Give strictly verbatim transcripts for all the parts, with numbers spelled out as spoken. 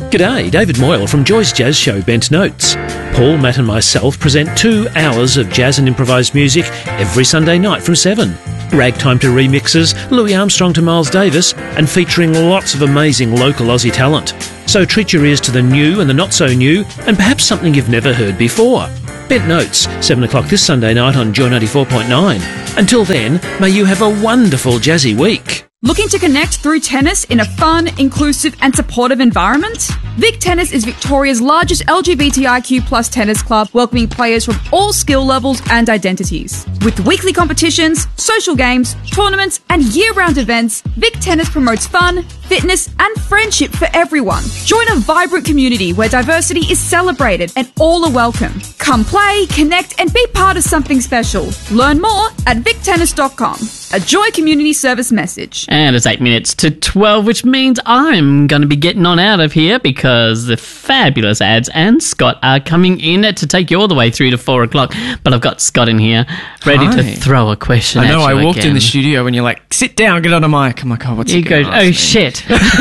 G'day, David Moyle from Joy's Jazz Show Bent Notes. Paul, Matt and myself present two hours of jazz and improvised music every Sunday night from seven. Ragtime to remixes, Louis Armstrong to Miles Davis, and featuring lots of amazing local Aussie talent. So treat your ears to the new and the not so new, and perhaps something you've never heard before. Bent Notes, seven o'clock this Sunday night on Joy ninety-four point nine. Until then, may you have a wonderful jazzy week. Looking to connect through tennis in a fun, inclusive and supportive environment? Vic Tennis is Victoria's largest L G B T I Q plus tennis club, welcoming players from all skill levels and identities. With weekly competitions, social games, tournaments and year-round events, Vic Tennis promotes fun, fitness and friendship for everyone. Join a vibrant community where diversity is celebrated and all are welcome. Come play, connect and be part of something special. Learn more at vic tennis dot com. A Joy Community Service message. And it's eight minutes to twelve, which means I'm going to be getting on out of here because the fabulous Ads and Scott are coming in to take you all the way through to four o'clock. But I've got Scott in here ready Hi. to throw a question I know, at you I walked again. in the studio and you're like, sit down, get on a mic. I'm like, oh, what's You he go, gonna oh, ask me? shit.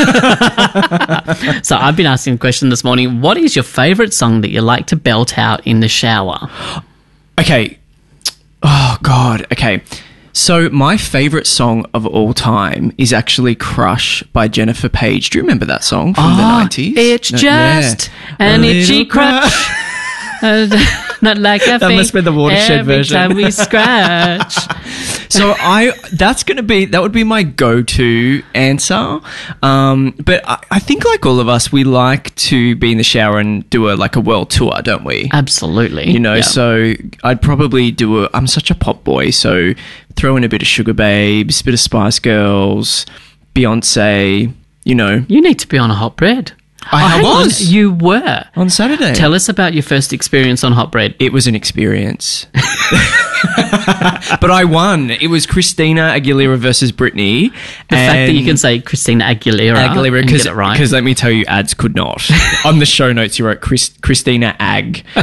So I've been asking a question this morning. What is your favourite song that you like to belt out in the shower? Okay. Oh, God. Okay. So my favourite song of all time is actually Crush by Jennifer Page. Do you remember that song from Oh, the nineties? It's No, just yeah. an A itchy little crutch. Uh, not like a That must thing be the Watershed every version. time we scratch. So I, that's going to be, that would be my go-to answer. Um, but I, I think like all of us, we like to be in the shower and do a, like a world tour, don't we? Absolutely. You know, Yeah. so I'd probably do a, I'm such a pop boy, so throw in a bit of Sugar Babes, bit of Spice Girls, Beyonce, you know. You need to be on a hot bread. I Oh, hang on, was. You were. On Saturday. Tell us about your first experience on hot bread. It was an experience. But I won. It was Christina The Aguilera versus Britney. fact that you can say Christina Aguilera, Aguilera, and because get it right. let me tell you, Ads could not. On the show notes, you wrote Chris, Christina Ag, uh,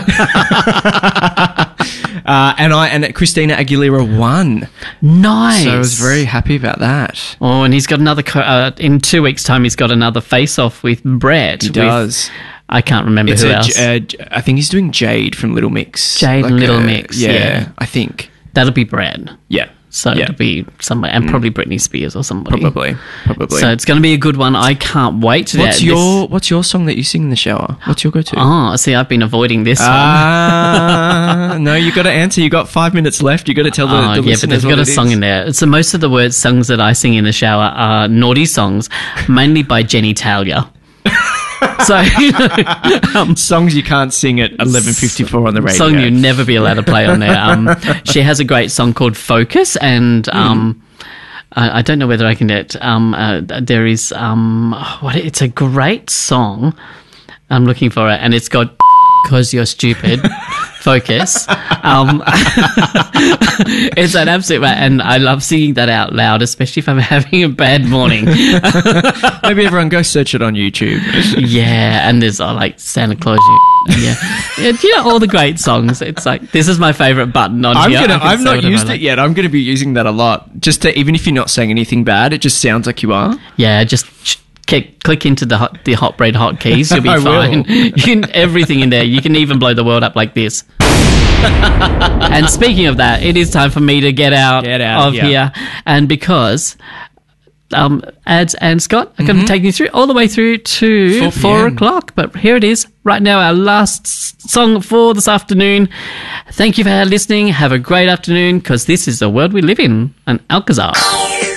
and I and Christina Aguilera won. Nice. So I was very happy about that. Oh, and he's got another, co- uh, in two weeks' time, he's got another face-off with Brett. He with- does. I can't remember It's who a, else. uh, I think he's doing Jade from Little Mix. Jade and Little a- Mix, Yeah, yeah. I think. That'll be Brett. Yeah. So yeah. it'll be somebody, and probably Britney Spears or somebody. Probably. Probably. So it's going to be a good one. I can't wait to What's that. your This- What's your song that you sing in the shower? What's your go-to? Oh, see, I've been avoiding this one. Ah, no, you got to answer. You got five minutes left. You got to tell the, Oh, the yeah, but listeners they've got what a it song is. in there. So most of the words, songs that I sing in the shower are naughty songs, mainly by Jenny Talia. So, you know, um, Songs you can't sing at eleven fifty-four on the radio. song you'd never be allowed to play on there. Um, she has a great song called Focus, and um, I, I don't know whether I can get. Um, uh, there is um, what? It's a great song. I'm looking for it, and it's got "Cause You're Stupid." Focus. Um, it's an absolute, and I love singing that out loud, especially if I'm having a bad morning. Maybe everyone go search it on YouTube. Yeah, and there's uh, like Santa Claus. Yeah. Yeah, do you know all the great songs? It's like, this is my favourite button on I'm here. gonna. I can I've say not whatever used I like. it yet. I'm going to be using that a lot. Just to, even if you're not saying anything bad, it just sounds like you are. Yeah, just ch- click, click into the hot, the hot bread hotkeys. You'll be I will. fine. You can, everything in there. You can even blow the world up like this. And speaking of that, it is time for me to get out, Get out, of yeah. here. And because um, Ads and Scott are going to take you through all the way through to four four p.m. o'clock. But here it is, right now, our last s- song for this afternoon. Thank you for listening. Have a great afternoon, because this is the world we live in, an Alcazar.